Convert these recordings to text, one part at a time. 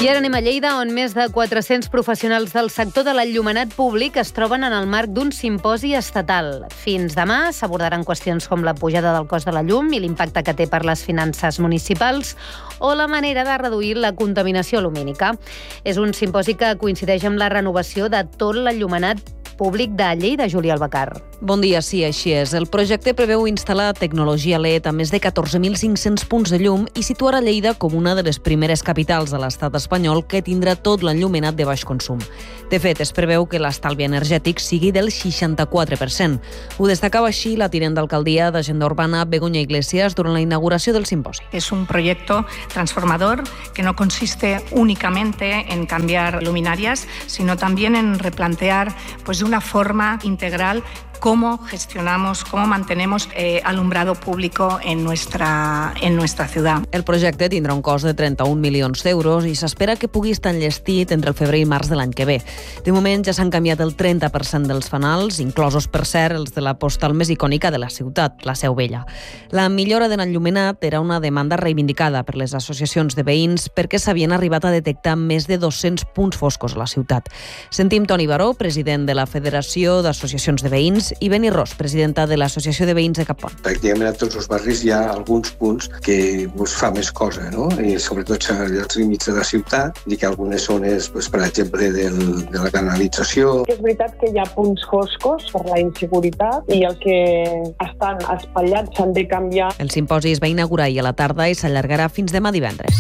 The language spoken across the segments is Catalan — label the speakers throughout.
Speaker 1: I ara anem a Lleida, on més de 400 professionals del sector de l'enllumenat públic es troben en el marc d'un simposi estatal. Fins demà s'abordaran qüestions com la pujada del cost de la llum i l'impacte que té per les finances municipals o la manera de reduir la contaminació lumínica. És un simposi que coincideix amb la renovació de tot l'enllumenat públic de Lleida, Júlia Albacar.
Speaker 2: Bon dia, sí, així és. El projecte preveu instal·lar tecnologia LED a més de 14.500 punts de llum i situar a Lleida com una de les primeres capitals de l'estat espanyol que tindrà tot l'enllumenat de baix consum. De fet, es preveu que l'estalvi energètic sigui del 64%. Ho destacava així la tinent d'alcaldia d'Agenda Urbana, Begoña Iglesias, durant la inauguració del simposi.
Speaker 3: Es un proyecto transformador que no consiste únicamente en cambiar luminarias, sino también en replantear de una forma integral cómo gestionamos, cómo mantenemos alumbrado público en nuestra ciudad.
Speaker 2: El projecte tindrà un cost de 31 milions d'euros i s'espera que pugui estar enllestit entre el febrer i març de l'any que ve. De moment ja s'han canviat el 30% dels fanals, inclosos, per cert, els de la postal més icònica de la ciutat, la Seu Vella. La millora de l'enllumenat era una demanda reivindicada per les associacions de veïns perquè s'havien arribat a detectar més de 200 punts foscos a la ciutat. Sentim Toni Baró, president de la Federació d'Associacions de Veïns, i Beni Ros, presidenta de l'Associació de Veïns de Cappont.
Speaker 4: Pràcticament a tots els barris hi ha alguns punts que us fa més cosa, no? I sobretot als límits de la ciutat, i que algunes zones, per exemple, de la canalització.
Speaker 5: És veritat que hi ha punts foscos per la inseguretat i el que estan espatllats s'han de canviar.
Speaker 2: El simposi es va inaugurar ahir a la tarda i s'allargarà fins demà divendres.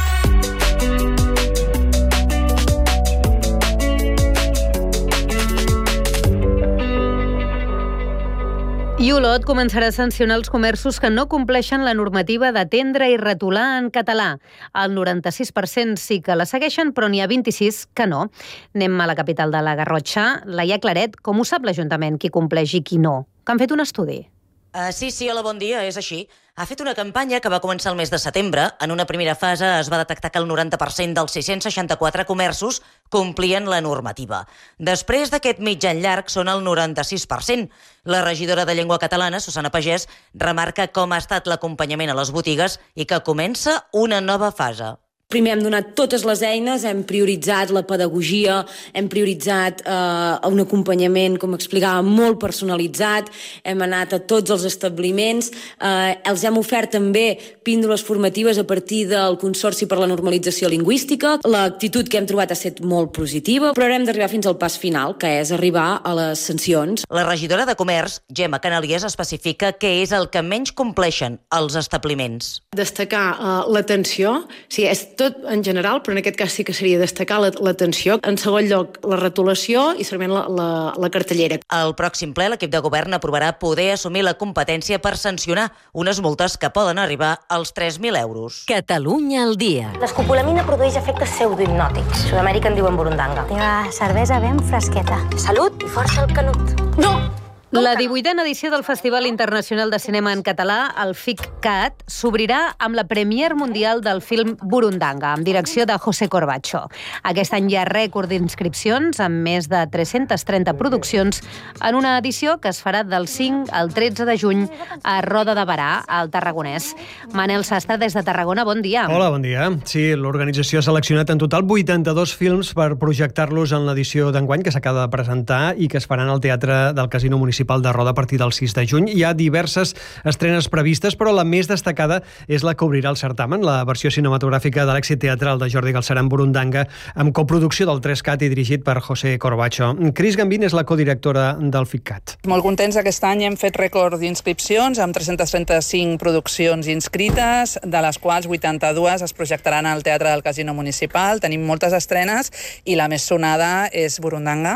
Speaker 1: I Olot començarà a sancionar els comerços que no compleixen la normativa d'atendre i retolar en català. El 96% sí que la segueixen, però n'hi ha 26 que no. Anem a la capital de la Garrotxa. Laia Claret, com ho sap l'Ajuntament qui compleix i qui no? Que han fet un estudi.
Speaker 6: Sí, hola, bon dia, és així. Ha fet una campanya que va començar el mes de setembre. En una primera fase es va detectar que el 90% dels 664 comerços complien la normativa. Després d'aquest mitjan llarg són el 96%. La regidora de Llengua Catalana, Susana Pagès, remarca com ha estat l'acompanyament a les botigues i que comença una nova fase.
Speaker 7: Primer hem donat totes les eines, hem prioritzat la pedagogia, hem prioritzat un acompanyament, com explicava, molt personalitzat, hem anat a tots els establiments, els hem ofert també píndoles formatives a partir del Consorci per la Normalització Lingüística. L'actitud que hem trobat ha estat molt positiva, però ara hem d'arribar fins al pas final, que és arribar a les sancions.
Speaker 6: La regidora de Comerç, Gemma Canalies, especifica què és el que menys compleixen els establiments.
Speaker 8: Destacar l'atenció, sí, és tot en general, però en aquest cas sí que seria destacar l'atenció. En segon lloc, la retolació i segurament la cartellera.
Speaker 6: Al pròxim ple, l'equip de govern aprovarà poder assumir la competència per sancionar unes multes que poden arribar als 3.000 euros.
Speaker 9: Catalunya al dia.
Speaker 10: L'escopolamina produeix efectes pseudohipnòtics. A Sud-amèrica en diuen burundanga. I la cervesa ben fresqueta. Salut i força el canut. No!
Speaker 1: La 18a edició del Festival Internacional de Cinema en Català, el FICCAT, s'obrirà amb la premier mundial del film Burundanga, amb direcció de José Corbacho. Aquest any hi ha rècord d'inscripcions, amb més de 330 produccions, en una edició que es farà del 5 al 13 de juny a Roda de Berà, al Tarragonès. Manel Sastre, des de Tarragona, bon dia.
Speaker 11: Hola, bon dia. Sí, l'organització ha seleccionat en total 82 films per projectar-los en l'edició d'enguany, que s'acaba de presentar i que es faran al Teatre del Casino Municipal de Roda a partir del 6 de juny. Hi ha diverses estrenes previstes, però la més destacada és la que obrirà el certamen, la versió cinematogràfica de l'èxit teatral de Jordi Galcerà en Burundanga, amb coproducció del 3CAT i dirigit per José Corbacho. Cris Gambín és la codirectora del FICCAT.
Speaker 12: Molt contents aquest any, hem fet rècord d'inscripcions amb 335 produccions inscrites, de les quals 82 es projectaran al Teatre del Casino Municipal. Tenim moltes estrenes i la més sonada és Burundanga,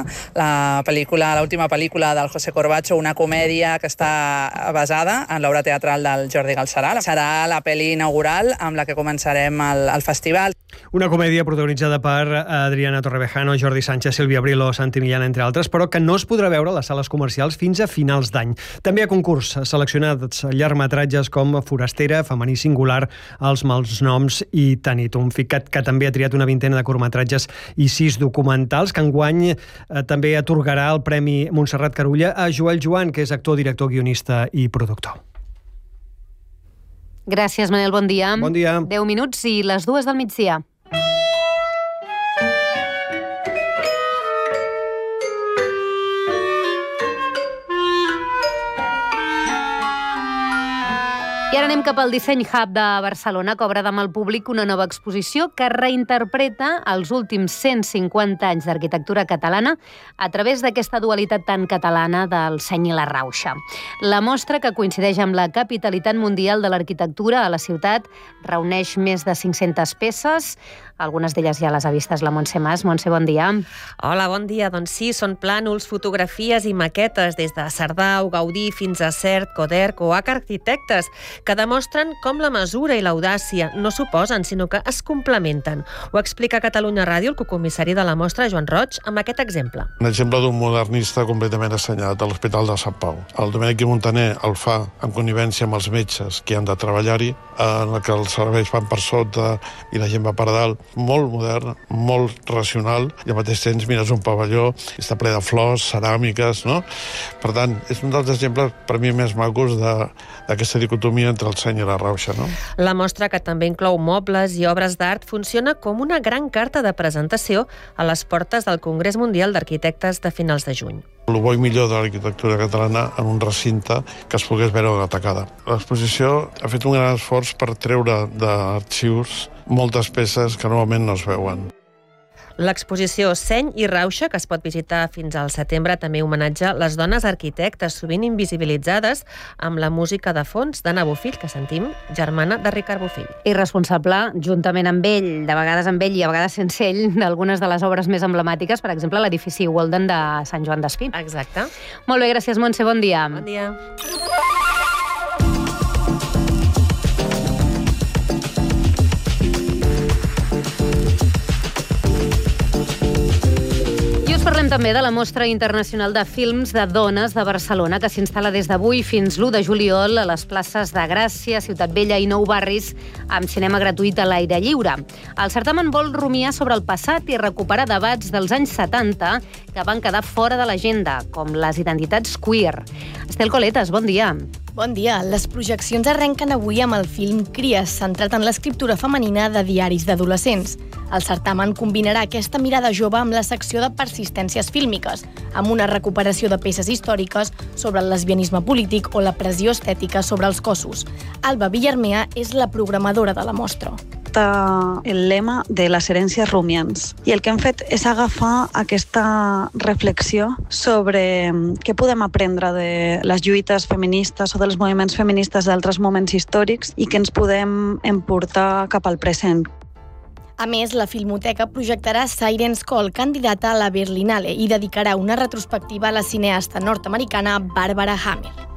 Speaker 12: l'última pel·lícula del José Corbacho, una comèdia que està basada en l'obra teatral del Jordi Galcerà. Serà la pel·li inaugural amb la que començarem el festival.
Speaker 11: Una comèdia protagonitzada per Adriana Torrevejano, Jordi Sánchez, Sílvia Abril o Santi Millán, entre altres, però que no es podrà veure a les sales comercials fins a finals d'any. També a concurs seleccionats llargmetratges com Forastera, Femení Singular, Els Malnoms i Tanit. Un FICCAT que també ha triat una vintena de curtmetratges i 6 documentals, que enguany també atorgarà el Premi Montserrat Carulla a Joel Joan, que és actor, director, guionista i productor.
Speaker 1: Gràcies, Manel, bon dia.
Speaker 11: Bon dia.
Speaker 1: 10 minuts i les 2 del migdia. ara anem cap al Disseny Hub de Barcelona, que obre demà al públic una nova exposició que reinterpreta els últims 150 anys d'arquitectura catalana a través d'aquesta dualitat tan catalana del seny i la rauxa. La mostra, que coincideix amb la capitalitat mundial de l'arquitectura a la ciutat, reuneix més de 500 peces. Algunes d'elles ja les ha vistes la Montse Mas. Montse, bon dia.
Speaker 9: Hola, bon dia. Doncs sí, són plànols, fotografies i maquetes des de Sardau, Gaudí fins a Sert, Coderch o H Arquitectes, que demostren com la mesura i l'audàcia no s'oposen, sinó que es complementen. Ho explica a Catalunya Ràdio el cocomissari de la mostra, Joan Roig, amb aquest exemple.
Speaker 13: Un exemple d'un modernista completament assenyat a l'Hospital de Sant Pau. El Domènec i Montaner el fa en connivència amb els metges que han de treballar-hi, en el que els serveis van per sota i la gent va per dalt. Molt modern, molt racional, i al mateix temps mires un pavelló i està ple de flors, ceràmiques, no? Per tant, és un dels exemples per mi més macos d'aquesta dicotomia entre el seny i la rauxa, no?
Speaker 9: La mostra, que també inclou mobles i obres d'art, funciona com una gran carta de presentació a les portes del Congrés Mundial d'Arquitectes de finals de juny.
Speaker 13: El bo i millor de l'arquitectura catalana en un recinte que es pogués veure atacada. L'exposició ha fet un gran esforç per treure d'arxius moltes peces que normalment no es veuen.
Speaker 9: L'exposició Seny i Rauxa, que es pot visitar fins al setembre, també homenatja les dones arquitectes, sovint invisibilitzades, amb la música de fons d'Anna Bofill, que sentim, germana de Ricard Bofill.
Speaker 1: I responsable, juntament amb ell, de vegades amb ell i a vegades sense ell, d'algunes de les obres més emblemàtiques, per exemple, l'edifici Walden de Sant Joan d'Espí.
Speaker 9: Exacte.
Speaker 1: Molt bé, gràcies, Montse, bon dia.
Speaker 9: Bon dia.
Speaker 1: Parlem també de la Mostra Internacional de Films de Dones de Barcelona, que s'instal·la des d'avui fins l'1 de juliol a les places de Gràcia, Ciutat Vella i Nou Barris, amb cinema gratuït a l'aire lliure. El certamen vol rumiar sobre el passat i recuperar debats dels anys 70 que van quedar fora de l'agenda, com les identitats queer. Estel Coletas, bon dia.
Speaker 14: Bon dia. Les projeccions arrenquen avui amb el film Cries, centrat en l'escriptura femenina de diaris d'adolescents. El certamen combinarà aquesta mirada jove amb la secció de persistències fílmiques, amb una recuperació de peces històriques sobre el lesbianisme polític o la pressió estètica sobre els cossos. Alba Villarmea és la programadora de la mostra.
Speaker 15: El lema de les herències rumiants. I el que hem fet és agafar aquesta reflexió sobre què podem aprendre de les lluites feministes o dels moviments feministes d'altres moments històrics i que ens podem emportar cap al present.
Speaker 14: A més, la Filmoteca projectarà Siren's Call, candidata a la Berlinale, i dedicarà una retrospectiva a la cineasta nord-americana Barbara Hammer.